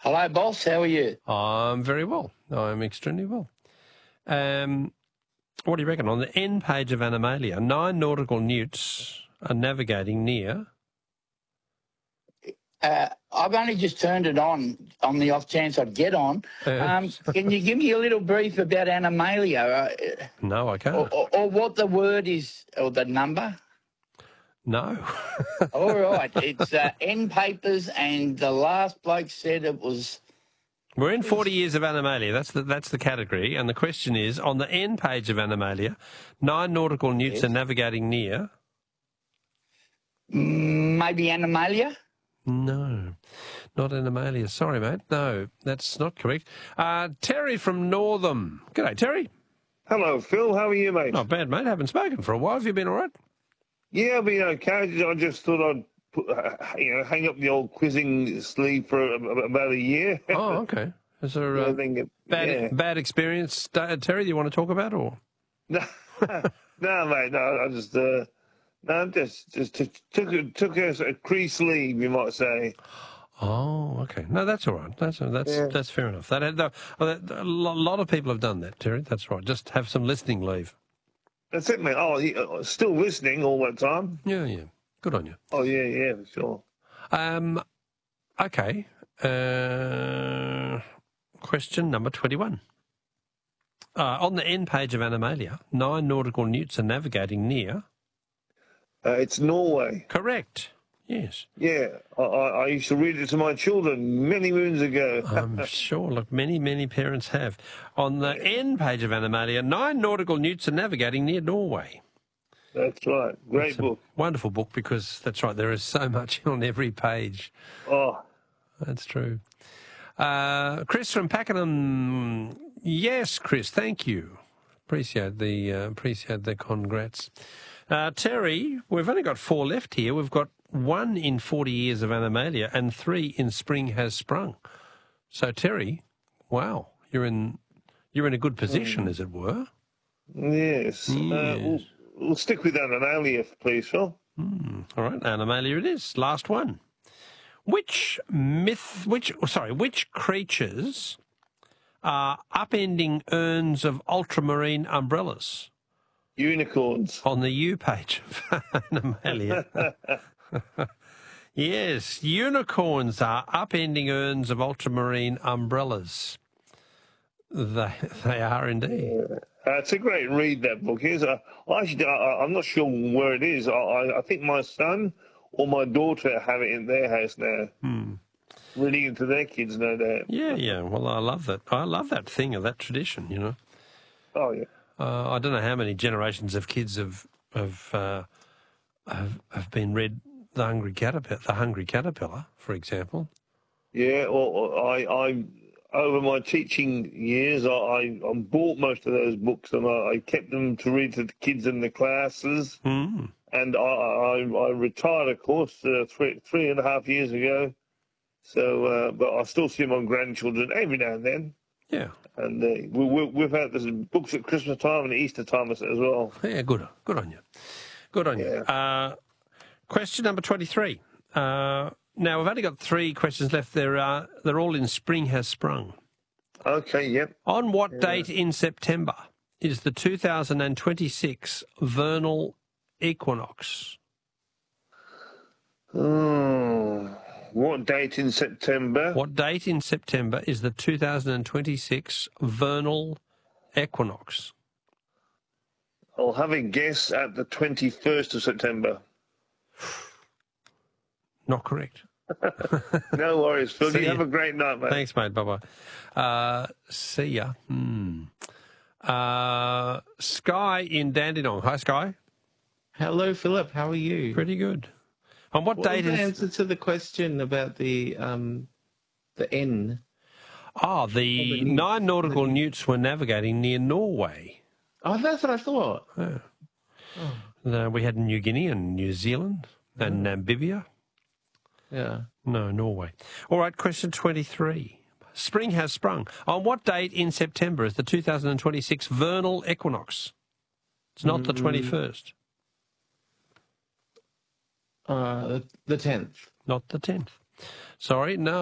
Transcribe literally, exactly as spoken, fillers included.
Hello, boss. How are you? I'm very well. I'm extremely well. Um, what do you reckon? On the end page of Animalia, nine nautical newts are navigating near... Uh, I've only just turned it on, on the off chance I'd get on. Um, can you give me a little brief about Animalia? Uh, no, I can't. Or, or, or what the word is, or the number? No. All right. It's uh, End Papers, and the last bloke said it was... We're in forty years of Animalia. That's the, that's the category. And the question is, on the end page of Animalia, nine nautical newts Yes. are navigating near... Maybe Animalia? No, not Animalia. Sorry, mate. No, that's not correct. Uh, Terry from Northam. G'day, Terry. Hello, Phil. How are you, mate? Not bad, mate. Haven't spoken for a while. Have you been all right? Yeah, I've been okay. I just thought I'd put, uh, you know, hang up the old quizzing sleeve for a, about a year. Oh, okay. Is there Yeah, a I think it- bad, yeah. bad experience, uh, Terry, do you want to talk about, or...? No, no, mate. No, I just, uh, no, just, just took took took a, a crease leave, you might say. Oh, okay. No, that's all right. That's that's Yeah. that's fair enough. That, that, that a lot of people have done that, Terry. That's right. Just have some listening leave. That's it, mate. Oh, you- uh, still listening all that time? Yeah, yeah. Good on you. Oh, yeah, yeah, for sure. Um, okay. Uh, question number twenty-one. Uh, on the end page of Animalia, nine nautical newts are navigating near... Uh, it's Norway. Correct. Yes. Yeah, I, I, I used to read it to my children many moons ago. I'm sure. Look, many, many parents have. On the end page of Animalia, nine nautical newts are navigating near Norway. That's right. Great It's a book. wonderful book because, that's right, there is so much on every page. Oh, That's true. Uh, Chris from Pakenham. Yes, Chris, thank you. Appreciate the, uh, appreciate the congrats. Uh, Terry, we've only got four left here. We've got one in forty years of Animalia and three in Spring Has Sprung. So, Terry, wow, you're in you're in a good position, Mm. as it were. yes. Uh, Yes. we'll, we'll stick with Animalia, please, Phil. Mm, all right, Animalia it is. Last one. Which myth, which, sorry, which creatures are upending urns of ultramarine umbrellas Unicorns. on the U page of Animalia? Yes, unicorns are upending urns of ultramarine umbrellas. They, they are indeed. Uh, it's a great read, that book is. Uh, actually, I, I'm not sure where it is. I, I, I think my son or my daughter have it in their house now. Hmm. Reading it to their kids, no doubt. Yeah, yeah. Well, I love that. I love that thing of that tradition, you know. Oh, yeah. Uh, I don't know how many generations of kids have have uh, have, have been read the Hungry Caterpillar, the Hungry Caterpillar, for example. Yeah, or, or I, I, over my teaching years, I, I, I bought most of those books and I, I kept them to read to the kids in the classes. Mm. And I, I, I retired, of course, uh, three, three and a half years ago. So, uh, but I still see my grandchildren every now and then. Yeah, And uh, we, we, we've had this books at Christmas time and Easter time as well. yeah. Good, good on you. Good on you. Uh, question number twenty-three. Uh, now we've only got three questions left. They're uh, they're all in Spring Has Sprung. Okay, yep. On what date in September is the two thousand twenty-six vernal equinox? Oh, what date in September? What date in September is the two thousand twenty-six vernal equinox? I'll have a guess at the twenty-first of September. Not correct. No worries, Phil. See You ya. have a great night, mate. Thanks, mate. Bye-bye. Uh, see ya. Hmm. Uh, Sky in Dandenong. Hi, Sky. Hello, Philip. How are you? Pretty good. On what, What date was the is... answer to the question about the um, the N? Oh, the Oh, the newts. nine nautical newts were navigating near Norway. Oh, that's what I thought. Yeah. Oh. Uh, we had New Guinea and New Zealand and Namibia. Yeah. No, Norway. All right, question twenty-three. Spring has sprung. On what date in September is the two thousand twenty-six vernal equinox? It's not the Mm. twenty-first. Uh, the tenth. Not the tenth. Sorry, no.